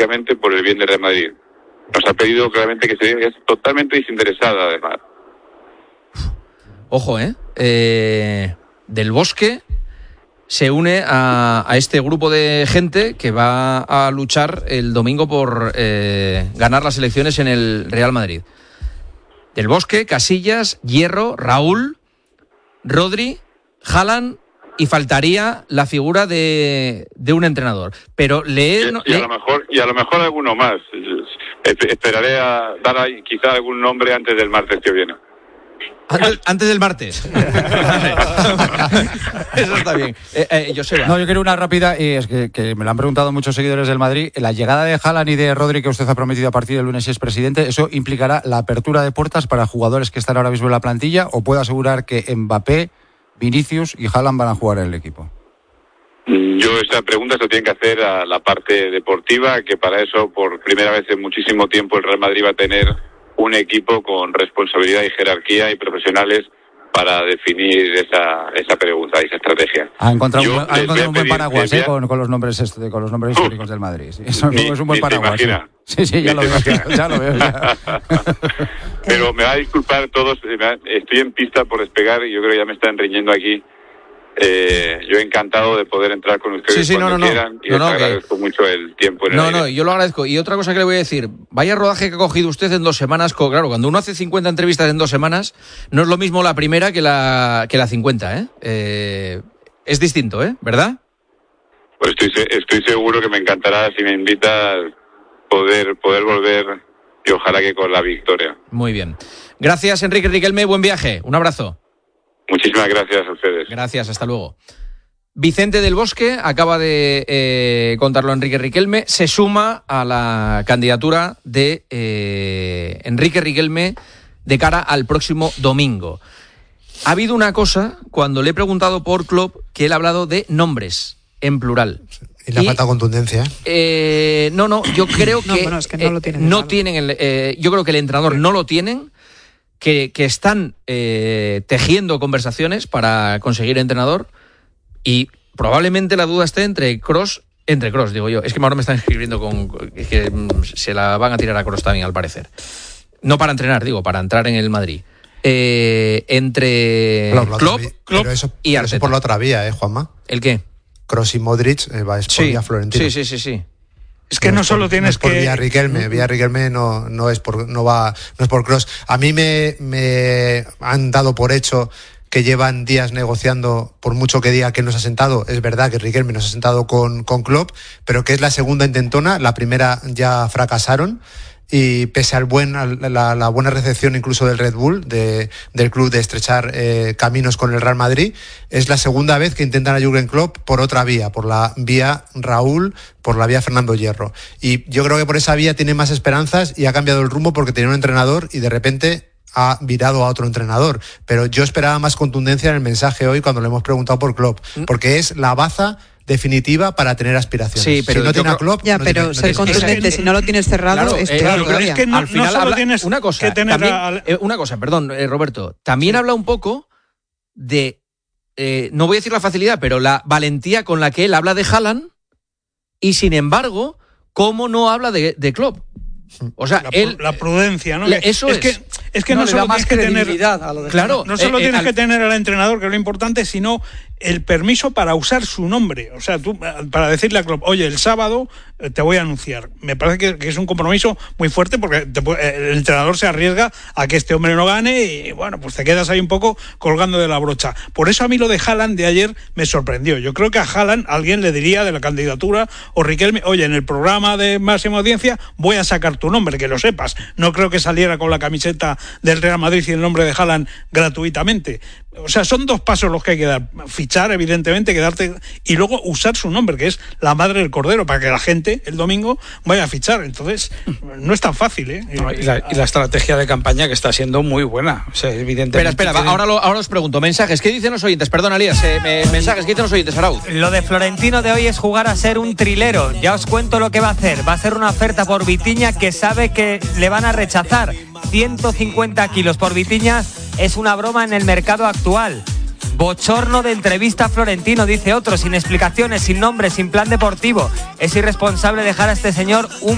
únicamente por el bien del Real Madrid. Nos ha pedido claramente que es totalmente desinteresada, además. Ojo, Del Bosque se une a este grupo de gente que va a luchar el domingo por ganar las elecciones en el Real Madrid. Del Bosque, Casillas, Hierro, Raúl, Rodri, Haaland, y faltaría la figura de un entrenador. Pero a lo mejor alguno más. Esperaré a dar quizá algún nombre antes del martes que viene. Antes del martes. Eso está bien. Joseba. No, yo quiero una rápida, y es que me lo han preguntado muchos seguidores del Madrid. La llegada de Haaland y de Rodri, que usted ha prometido a partir del lunes si es presidente, ¿eso implicará la apertura de puertas para jugadores que están ahora mismo en la plantilla? ¿O puedo asegurar que Mbappé, Vinicius y Haaland van a jugar en el equipo? Esta pregunta se tiene que hacer a la parte deportiva, que para eso, por primera vez en muchísimo tiempo, el Real Madrid va a tener un equipo con responsabilidad y jerarquía y profesionales para definir esa pregunta y esa estrategia. Ha encontrado un buen paraguas con los nombres históricos del Madrid. Sí, eso es un buen paraguas. Sí, ya lo veo. Pero me va a disculpar todos, estoy en pista por despegar y yo creo que ya me están riñendo aquí. Yo encantado de poder entrar con ustedes cuando quieran y les agradezco mucho el tiempo en el aire. Yo lo agradezco. Y otra cosa que le voy a decir, vaya rodaje que ha cogido usted en 2 semanas. Claro, cuando uno hace 50 entrevistas en 2 semanas, no es lo mismo la primera que la 50, es distinto, ¿verdad? Pues estoy seguro que me encantará, si me invita, poder volver y ojalá que con la victoria. Muy bien. Gracias, Enrique Riquelme, buen viaje. Un abrazo. Muchísimas gracias a ustedes. Gracias, hasta luego. Vicente del Bosque, acaba de contarlo Enrique Riquelme, se suma a la candidatura de Enrique Riquelme de cara al próximo domingo. Ha habido una cosa, cuando le he preguntado por Klopp, que él ha hablado de nombres, en plural. Y le falta contundencia. Yo creo que, es que no lo tienen. No tienen yo creo que el entrenador no lo tienen. Que están tejiendo conversaciones para conseguir entrenador y probablemente la duda esté entre Kroos, digo yo. Es que ahora me están escribiendo es que se la van a tirar a Kroos también, al parecer. No para entrenar, digo, para entrar en el Madrid. Entre Klopp y Arteta. Eso por la otra vía, Juanma. ¿El qué? Kroos y Modric va por vía Florentino. Sí. Es que no solo tienes que... Vía Riquelme no es por Kroos. A mí me han dado por hecho que llevan días negociando, por mucho que diga que no se ha sentado. Es verdad que Riquelme no se ha sentado con Klopp, pero que es la segunda intentona. La primera ya fracasaron. Y pese al la buena recepción incluso del Red Bull, del club, de estrechar caminos con el Real Madrid, es la segunda vez que intentan a Jürgen Klopp por otra vía, por la vía Raúl, por la vía Fernando Hierro. Y yo creo que por esa vía tiene más esperanzas y ha cambiado el rumbo porque tenía un entrenador y de repente ha virado a otro entrenador. Pero yo esperaba más contundencia en el mensaje hoy cuando le hemos preguntado por Klopp, porque es la baza definitiva para tener aspiraciones. Sí, pero si no tiene a Klopp, pero ser contundente, si no lo tienes cerrado, es peor todavía. Es que al final no solo tienes que tener una cosa, perdón, Roberto, también habla un poco de, no voy a decir la facilidad, pero la valentía con la que él habla de Haaland y, sin embargo, cómo no habla de Klopp. O sea, la prudencia, ¿no? Eso es que no solo tienes que tener a lo de no solo tienes que tener al entrenador, que es lo importante, sino el permiso para usar su nombre. O sea, tú para decirle a Klopp, oye, el sábado te voy a anunciar. Me parece que es un compromiso muy fuerte porque el entrenador se arriesga a que este hombre no gane y, bueno, pues te quedas ahí un poco colgando de la brocha. Por eso a mí lo de Haaland de ayer me sorprendió. Yo creo que a Haaland alguien le diría de la candidatura o Riquelme, oye, en el programa de máxima audiencia voy a sacar tu nombre, que lo sepas. No creo que saliera con la camiseta del Real Madrid y el nombre de Haaland gratuitamente. O sea, son 2 pasos los que hay que dar. Fichar, evidentemente, quedarte y luego usar su nombre, que es la madre del cordero, para que la gente el domingo vaya a fichar. Entonces, no es tan fácil, ¿eh? No, y la estrategia de campaña que está siendo muy buena. O sea, evidentemente. Espera, ahora os pregunto. Mensajes, ¿qué dicen los oyentes? Perdón, Elías, mensajes, ¿qué dicen los oyentes, Arauz? Lo de Florentino de hoy es jugar a ser un trilero. Ya os cuento lo que va a hacer. Va a hacer una oferta por Vitinha que sabe que le van a rechazar. 150 kilos por Vitinha es una broma en el mercado actual. Bochorno de entrevista a Florentino, dice otro, sin explicaciones, sin nombre, sin plan deportivo. Es irresponsable dejar a este señor un